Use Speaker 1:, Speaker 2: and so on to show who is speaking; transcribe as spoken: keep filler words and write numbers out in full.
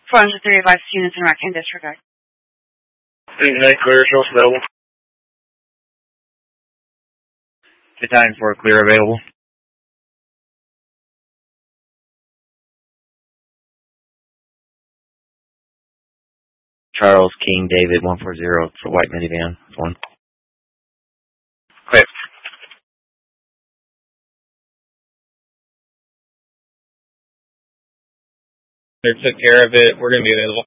Speaker 1: four hundred three advised units in Raccoon disregard.
Speaker 2: eight nine clear, show us available.
Speaker 3: The time for a clear available. Charles King David one four zero for white minivan. One.
Speaker 2: Clear.
Speaker 4: They took care of it. We're going to be available.